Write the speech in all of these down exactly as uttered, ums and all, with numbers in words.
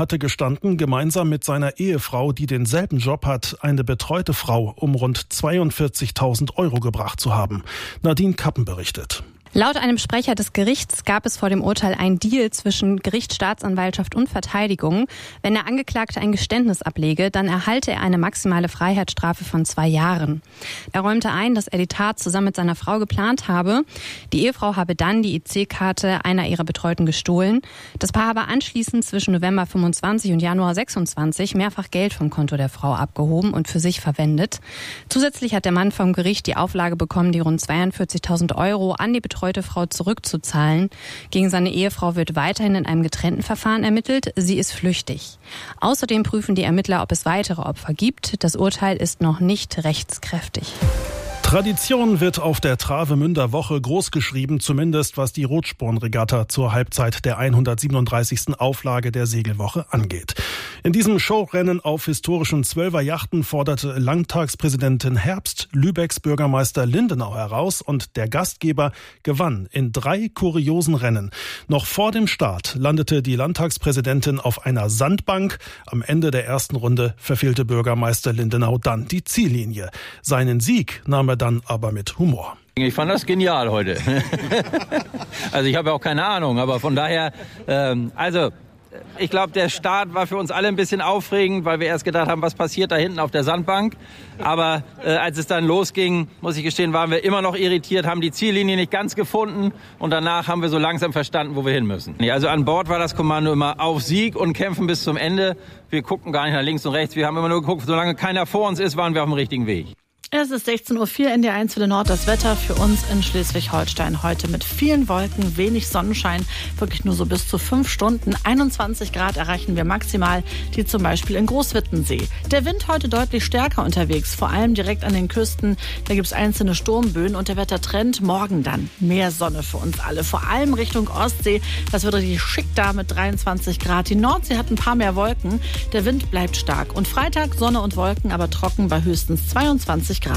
hatte gestanden, gemeinsam mit seiner Ehefrau, die denselben Job hat, eine betreute Frau um rund zweiundvierzigtausend Euro gebracht zu haben. Nadine Kappen berichtet. Laut einem Sprecher des Gerichts gab es vor dem Urteil einen Deal zwischen Gericht, Staatsanwaltschaft und Verteidigung. Wenn der Angeklagte ein Geständnis ablege, dann erhalte er eine maximale Freiheitsstrafe von zwei Jahren. Er räumte ein, dass er die Tat zusammen mit seiner Frau geplant habe. Die Ehefrau habe dann die I C-Karte einer ihrer Betreuten gestohlen. Das Paar habe anschließend zwischen November fünfundzwanzig und Januar sechsundzwanzig mehrfach Geld vom Konto der Frau abgehoben und für sich verwendet. Zusätzlich hat der Mann vom Gericht die Auflage bekommen, die rund zweiundvierzigtausend Euro an die Betreute Frau zurückzuzahlen. Gegen seine Ehefrau wird weiterhin in einem getrennten Verfahren ermittelt. Sie ist flüchtig. Außerdem prüfen die Ermittler, ob es weitere Opfer gibt. Das Urteil ist noch nicht rechtskräftig. Tradition wird auf der Travemünder Woche großgeschrieben, zumindest was die Rotspornregatta zur Halbzeit der hundertsiebenunddreißigsten Auflage der Segelwoche angeht. In diesem Showrennen auf historischen Zwölferjachten forderte Landtagspräsidentin Herbst Lübecks Bürgermeister Lindenau heraus und der Gastgeber gewann in drei kuriosen Rennen. Noch vor dem Start landete die Landtagspräsidentin auf einer Sandbank. Am Ende der ersten Runde verfehlte Bürgermeister Lindenau dann die Ziellinie. Seinen Sieg nahm er dann aber mit Humor. Ich fand das genial heute. Also ich habe ja auch keine Ahnung, aber von daher, ähm, also ich glaube, der Start war für uns alle ein bisschen aufregend, weil wir erst gedacht haben, was passiert da hinten auf der Sandbank. Aber äh, als es dann losging, muss ich gestehen, waren wir immer noch irritiert, haben die Ziellinie nicht ganz gefunden und danach haben wir so langsam verstanden, wo wir hin müssen. Nee, also an Bord war das Kommando immer auf Sieg und kämpfen bis zum Ende. Wir gucken gar nicht nach links und rechts, wir haben immer nur geguckt, solange keiner vor uns ist, waren wir auf dem richtigen Weg. Es ist sechzehn Uhr vier in der eins Welle Nord. Das Wetter für uns in Schleswig-Holstein heute mit vielen Wolken, wenig Sonnenschein, wirklich nur so bis zu fünf Stunden. einundzwanzig Grad erreichen wir maximal, die zum Beispiel in Großwittensee. Der Wind heute deutlich stärker unterwegs, vor allem direkt an den Küsten. Da gibt es einzelne Sturmböen und der Wettertrend morgen dann mehr Sonne für uns alle. Vor allem Richtung Ostsee, das wird richtig schick da mit dreiundzwanzig Grad. Die Nordsee hat ein paar mehr Wolken, der Wind bleibt stark. Und Freitag Sonne und Wolken, aber trocken bei höchstens zweiundzwanzig Grad.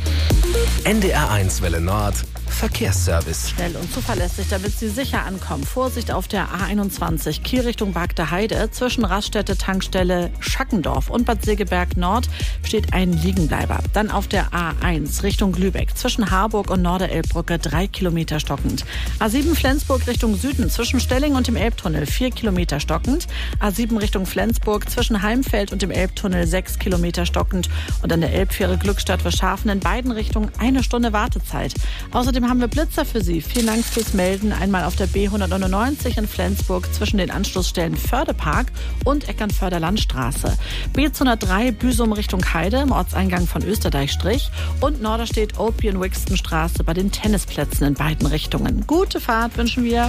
N D R eins Welle Nord Verkehrsservice. Schnell und zuverlässig, damit Sie sicher ankommen. Vorsicht auf der A einundzwanzig, Kiel Richtung Bagde Heide. Zwischen Raststätte, Tankstelle Schackendorf und Bad Segeberg Nord steht ein Liegenbleiber. Dann auf der A eins Richtung Lübeck. Zwischen Harburg und Norderelbbrücke drei Kilometer stockend. A sieben Flensburg Richtung Süden. Zwischen Stelling und dem Elbtunnel vier Kilometer stockend. A sieben Richtung Flensburg. Zwischen Heimfeld und dem Elbtunnel sechs Kilometer stockend. Und an der Elbfähre Glückstadt Schafen in beiden Richtungen eine Stunde Wartezeit. Außerdem haben wir Blitzer für Sie. Vielen Dank fürs Melden. Einmal auf der B hundertneunundneunzig in Flensburg zwischen den Anschlussstellen Fördepark und Eckernförder Landstraße. B zweihundertdrei Büsum Richtung Heide im Ortseingang von Österdeich-Strich und Norderstedt Opien-Wixton-Straße bei den Tennisplätzen in beiden Richtungen. Gute Fahrt wünschen wir.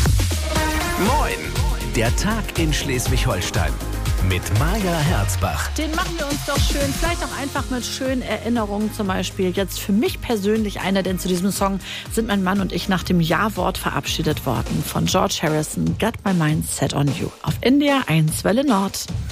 Moin, der Tag in Schleswig-Holstein. Mit Maja Herzbach. Den machen wir uns doch schön, vielleicht auch einfach mit schönen Erinnerungen, zum Beispiel jetzt für mich persönlich einer, denn zu diesem Song sind mein Mann und ich nach dem Ja-Wort verabschiedet worden von George Harrison, Got My Mind Set on You auf N D R eins Welle Nord.